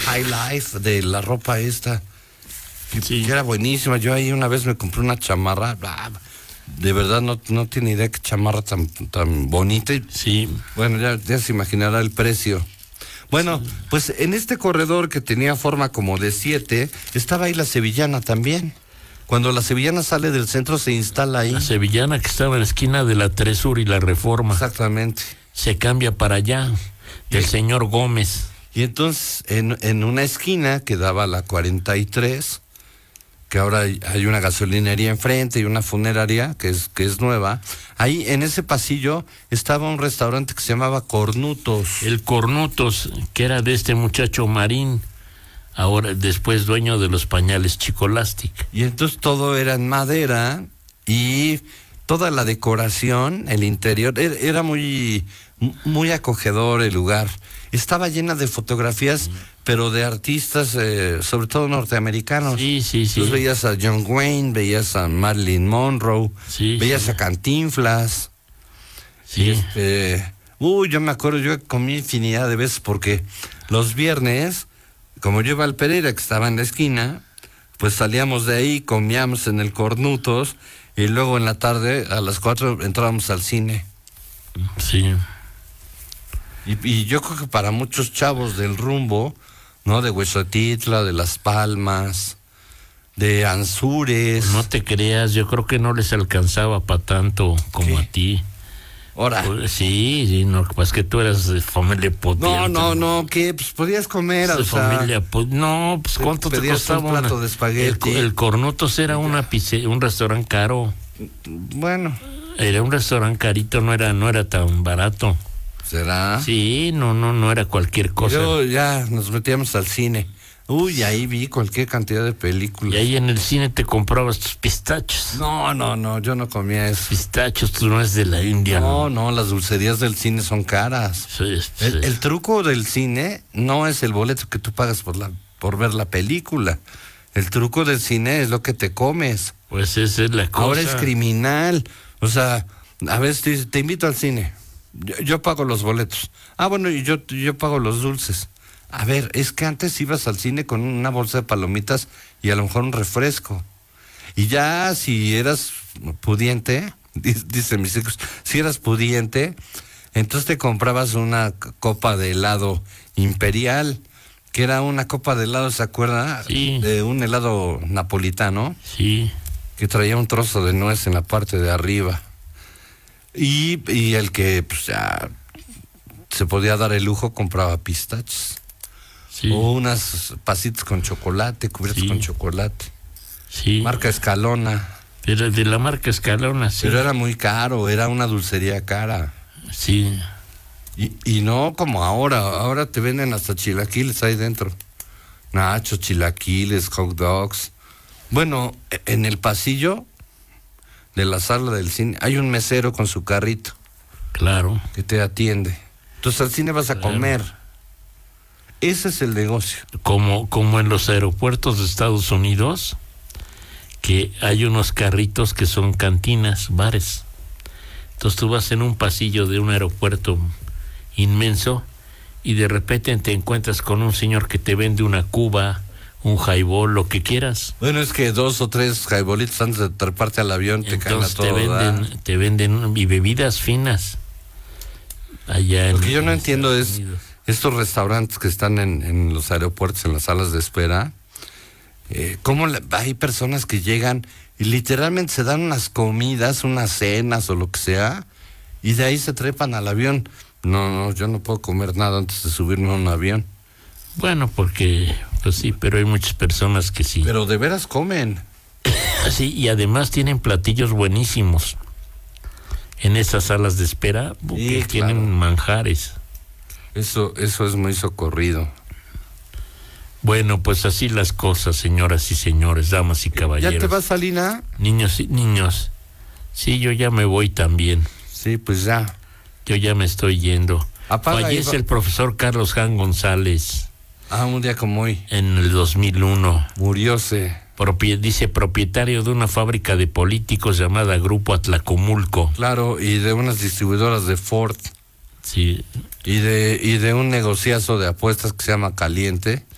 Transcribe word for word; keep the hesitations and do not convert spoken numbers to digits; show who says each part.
Speaker 1: High Life, de la ropa esta, que,
Speaker 2: Sí.
Speaker 1: que era buenísima. Yo ahí una vez me compré una chamarra, ah, de verdad no, no tiene idea qué chamarra tan, tan bonita. Y,
Speaker 2: Sí.
Speaker 1: bueno, ya, ya se imaginará el precio. Bueno, sí. Pues en este corredor que tenía forma como de siete, estaba ahí la Sevillana también. Cuando la Sevillana sale del centro se instala ahí.
Speaker 2: La Sevillana que estaba en la esquina de la tres Sur y la Reforma.
Speaker 1: Exactamente.
Speaker 2: Se cambia para allá, del señor Gómez.
Speaker 1: Y entonces, en, en una esquina que daba la cuarenta y tres, que ahora hay, hay una gasolinería enfrente y una funeraria que es, que es nueva, ahí en ese pasillo estaba un restaurante que se llamaba Cornutos.
Speaker 2: El Cornutos, que era de este muchacho Marín, ahora después dueño de los pañales Chicolastic.
Speaker 1: Y entonces todo era en madera y toda la decoración, el interior, era, era muy, muy acogedor el lugar. Estaba llena de fotografías, mm. pero de artistas, eh, sobre todo norteamericanos.
Speaker 2: Sí, sí, sí.
Speaker 1: Tú veías a John Wayne, veías a Marilyn Monroe,
Speaker 2: sí,
Speaker 1: veías
Speaker 2: sí.
Speaker 1: a Cantinflas.
Speaker 2: Sí.
Speaker 1: Este, uy, yo me acuerdo, yo comí infinidad de veces porque los viernes, como yo iba al Pereira, que estaba en la esquina, pues salíamos de ahí, comíamos en el Cornutos y luego en la tarde, a las cuatro, entrábamos al cine.
Speaker 2: Sí.
Speaker 1: Y, y yo creo que para muchos chavos del rumbo, ¿no? De Huexotitla, de Las Palmas, de Anzures.
Speaker 2: No te creas, yo creo que no les alcanzaba para tanto como
Speaker 1: ¿Qué?
Speaker 2: a ti.
Speaker 1: Ahora.
Speaker 2: Sí, sí, no, pues que tú eras de familia pudiente.
Speaker 1: No, no, no, ¿qué? Pues podías comer,
Speaker 2: de
Speaker 1: o sea.
Speaker 2: familia, pues, no, pues ¿cuánto te costaba
Speaker 1: un plato
Speaker 2: una?
Speaker 1: de espagueti?
Speaker 2: El, el Cornutos era una pizze, un restaurante caro.
Speaker 1: Bueno.
Speaker 2: Era un restaurante carito, no era, no era tan barato.
Speaker 1: ¿Será?
Speaker 2: Sí, no, no, no era cualquier cosa.
Speaker 1: Yo ya nos metíamos al cine. Uy, ahí vi cualquier cantidad de películas.
Speaker 2: Y ahí en el cine te comprabas tus pistachos.
Speaker 1: No, no, no, yo no comía eso.
Speaker 2: Pistachos, tú no eres de la India.
Speaker 1: No, no, las dulcerías del cine son caras.
Speaker 2: Sí, sí.
Speaker 1: El, el truco del cine no es el boleto que tú pagas por la por ver la película. El truco del cine es lo que te comes.
Speaker 2: Pues esa es la cosa.
Speaker 1: Ahora es criminal. O sea, a veces te, te invito al cine. Yo, yo pago los boletos. Ah, bueno, y yo, yo pago los dulces. A ver, es que antes ibas al cine con una bolsa de palomitas y a lo mejor un refresco. Y ya si eras pudiente, dicen mis hijos, si eras pudiente, entonces te comprabas una copa de helado imperial, que era una copa de helado, ¿se acuerda?
Speaker 2: Sí.
Speaker 1: De un helado napolitano.
Speaker 2: Sí.
Speaker 1: Que traía un trozo de nuez en la parte de arriba. Y, y el que pues ya se podía dar el lujo compraba pistachos.
Speaker 2: Sí.
Speaker 1: O unas pasitas con chocolate, cubiertos
Speaker 2: Sí.
Speaker 1: con chocolate.
Speaker 2: Sí.
Speaker 1: Marca Escalona.
Speaker 2: Pero de la marca Escalona, sí.
Speaker 1: Pero era muy caro, era una dulcería cara.
Speaker 2: Sí.
Speaker 1: Y, y no como ahora, ahora te venden hasta chilaquiles ahí dentro. Nachos, chilaquiles, hot dogs. Bueno, en el pasillo de la sala del cine hay un mesero con su carrito.
Speaker 2: Claro.
Speaker 1: Que te atiende. Entonces al cine vas a
Speaker 2: Claro.
Speaker 1: comer. Ese es el negocio.
Speaker 2: Como, como en los aeropuertos de Estados Unidos, que hay unos carritos que son cantinas, bares. Entonces tú vas en un pasillo de un aeropuerto inmenso y de repente te encuentras con un señor que te vende una cuba, un highball, lo que quieras.
Speaker 1: Bueno, es que dos o tres highballitos antes de treparte al avión te caen a
Speaker 2: Entonces
Speaker 1: todo.
Speaker 2: te venden,
Speaker 1: ¿verdad?
Speaker 2: te venden y bebidas finas. Allá en
Speaker 1: Lo que yo no
Speaker 2: en
Speaker 1: entiendo
Speaker 2: Estados
Speaker 1: es
Speaker 2: Unidos.
Speaker 1: estos restaurantes que están en, en los aeropuertos, en las salas de espera. Eh, ¿Cómo le- hay personas que llegan y literalmente se dan unas comidas, unas cenas o lo que sea, y de ahí se trepan al avión? No, no, yo no puedo comer nada antes de subirme a un avión.
Speaker 2: Bueno, porque, pues sí, pero hay muchas personas que sí.
Speaker 1: Pero de veras comen.
Speaker 2: Sí, y además tienen platillos buenísimos. En esas salas de espera, que
Speaker 1: Sí,
Speaker 2: tienen
Speaker 1: claro.
Speaker 2: manjares.
Speaker 1: Eso, eso es muy socorrido.
Speaker 2: Bueno, pues así las cosas, señoras y señores, damas y caballeros.
Speaker 1: ¿Ya te vas, Alina?
Speaker 2: Niños y niños. Sí, yo ya me voy también.
Speaker 1: Sí, pues ya.
Speaker 2: Yo ya me estoy yendo.
Speaker 1: Apaga y
Speaker 2: Fallece
Speaker 1: va-
Speaker 2: el profesor Carlos Jan González
Speaker 1: Ah, un día como hoy.
Speaker 2: en el dos mil uno.
Speaker 1: Murióse.
Speaker 2: Propie- dice propietario de una fábrica de políticos llamada Grupo Atlacomulco.
Speaker 1: Claro, y de unas distribuidoras de Ford.
Speaker 2: Sí,
Speaker 1: Y de, y de un negociazo de apuestas que se llama Caliente.